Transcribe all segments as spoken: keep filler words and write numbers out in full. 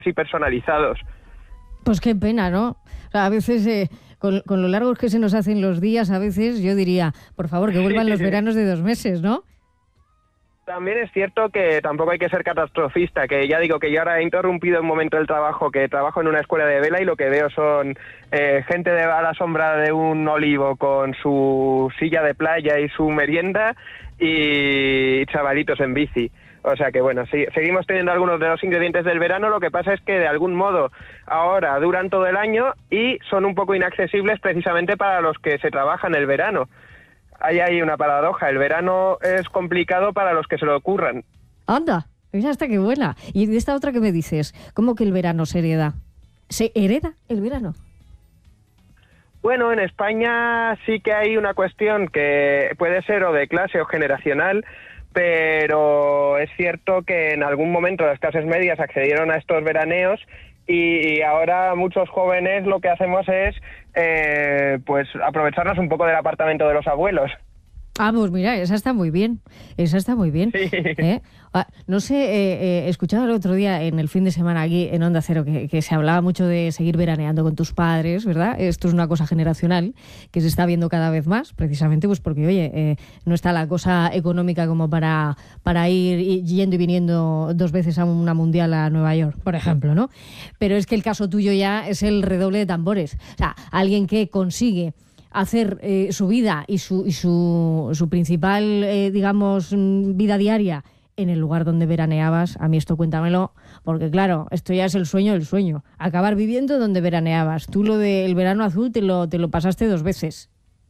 y personalizados. Pues qué pena, ¿no? O sea, a veces, eh, con, con lo largos que se nos hacen los días, a veces yo diría, por favor, que vuelvan los veranos de dos meses, ¿no? También es cierto que tampoco hay que ser catastrofista, que ya digo que yo ahora he interrumpido un momento el trabajo, que trabajo en una escuela de vela y lo que veo son eh, gente de, a la sombra de un olivo con su silla de playa y su merienda y chavalitos en bici. O sea que bueno, sí, seguimos teniendo algunos de los ingredientes del verano, lo que pasa es que de algún modo ahora duran todo el año y son un poco inaccesibles precisamente para los que se trabaja en el verano. Ahí hay una paradoja, el verano es complicado para los que se lo ocurran. Anda, mira hasta qué buena. Y de esta otra que me dices, ¿cómo que el verano se hereda? ¿Se hereda el verano? Bueno, en España sí que hay una cuestión que puede ser o de clase o generacional, pero es cierto que en algún momento las clases medias accedieron a estos veraneos y ahora muchos jóvenes lo que hacemos es eh, pues aprovecharnos un poco del apartamento de los abuelos. Ah, pues mira, esa está muy bien, esa está muy bien. Sí. ¿Eh? Ah, no sé, eh, eh, escuchaba el otro día en el fin de semana aquí en Onda Cero que, que se hablaba mucho de seguir veraneando con tus padres, ¿verdad? Esto es una cosa generacional que se está viendo cada vez más, precisamente pues porque, oye, eh, no está la cosa económica como para, para ir yendo y viniendo dos veces a una mundial a Nueva York, por ejemplo, ¿no? Pero es que el caso tuyo ya es el redoble de tambores. O sea, alguien que consigue hacer eh, su vida y su y su, su principal, eh, digamos, vida diaria en el lugar donde veraneabas. A mí esto cuéntamelo, porque claro, esto ya es el sueño del sueño. Acabar viviendo donde veraneabas. Tú lo del verano azul te lo, te lo pasaste dos veces.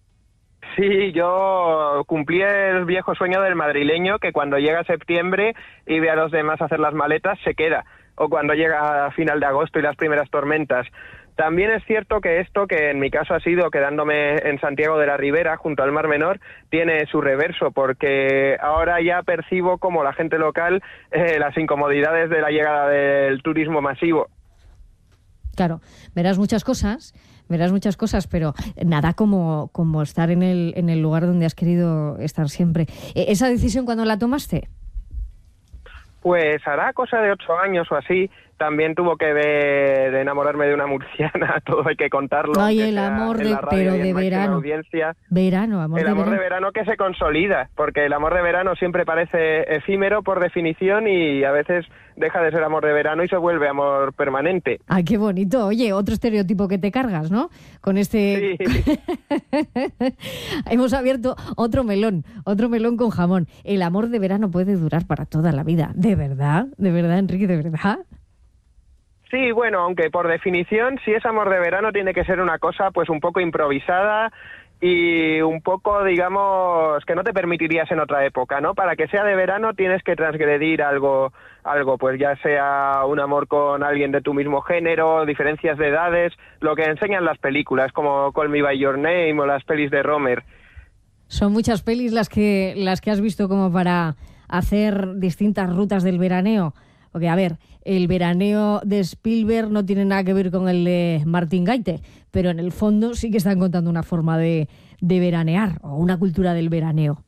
Sí, yo cumplí el viejo sueño del madrileño que cuando llega septiembre y ve a los demás hacer las maletas se queda. O cuando llega a final de agosto y las primeras tormentas. También es cierto que esto, que en mi caso ha sido quedándome en Santiago de la Ribera, junto al Mar Menor, tiene su reverso, porque ahora ya percibo como la gente local eh, las incomodidades de la llegada del turismo masivo. Claro, verás muchas cosas, verás muchas cosas, pero nada como, como estar en el, en el lugar donde has querido estar siempre. ¿Esa decisión cuándo la tomaste? Pues hará cosa de ocho años o así. También tuvo que ver enamorarme de una murciana, todo hay que contarlo. Ay, el amor de, pero de verano. Audiencia. Verano, amor el de amor verano. de verano que se consolida, porque el amor de verano siempre parece efímero por definición y a veces deja de ser amor de verano y se vuelve amor permanente. Ay, qué bonito. Oye, otro estereotipo que te cargas, ¿no? Con este... Sí. Hemos abierto otro melón, otro melón con jamón. El amor de verano puede durar para toda la vida. ¿De verdad? ¿De verdad, Enrique? ¿De verdad? Sí, bueno, aunque por definición, si es amor de verano, tiene que ser una cosa pues un poco improvisada y un poco, digamos, que no te permitirías en otra época, ¿no? Para que sea de verano tienes que transgredir algo, algo, pues ya sea un amor con alguien de tu mismo género, diferencias de edades, lo que enseñan las películas, como Call Me By Your Name o las pelis de Romer. Son muchas pelis las que, las que has visto como para hacer distintas rutas del veraneo. Porque, a ver, el veraneo de Spielberg no tiene nada que ver con el de Martin Gaite, pero en el fondo sí que están contando una forma de, de veranear o una cultura del veraneo.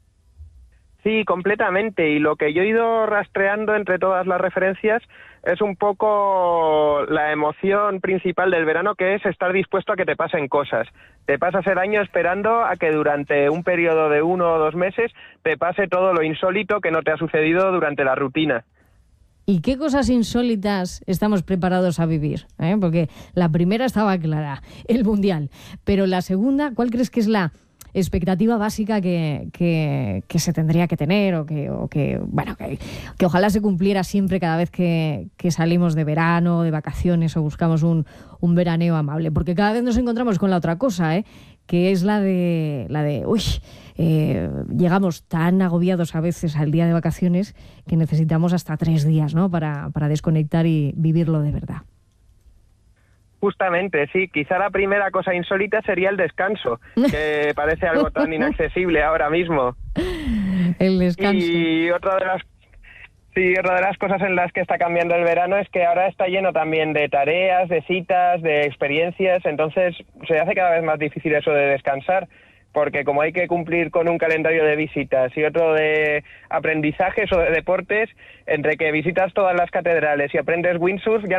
Sí, completamente. Y lo que yo he ido rastreando entre todas las referencias es un poco la emoción principal del verano, que es estar dispuesto a que te pasen cosas. Te pasas el año esperando a que durante un periodo de uno o dos meses te pase todo lo insólito que no te ha sucedido durante la rutina. ¿Y qué cosas insólitas estamos preparados a vivir? ¿Eh? Porque la primera estaba clara, el Mundial. Pero la segunda, ¿cuál crees que es la expectativa básica que, que, que se tendría que tener o que, o que bueno, que, que ojalá se cumpliera siempre cada vez que, que salimos de verano, de vacaciones o buscamos un, un veraneo amable? Porque cada vez nos encontramos con la otra cosa, ¿eh? Que es la de, la de uy, eh, llegamos tan agobiados a veces al día de vacaciones que necesitamos hasta tres días, ¿no? Para, para desconectar y vivirlo de verdad. Justamente, sí. Quizá la primera cosa insólita sería el descanso, que parece algo tan inaccesible ahora mismo. El descanso. Y otra de las Sí, otra de las cosas en las que está cambiando el verano es que ahora está lleno también de tareas, de citas, de experiencias, entonces se hace cada vez más difícil eso de descansar. porque como hay que cumplir con un calendario de visitas y otro de aprendizajes o de deportes, entre que visitas todas las catedrales y aprendes windsurf, ya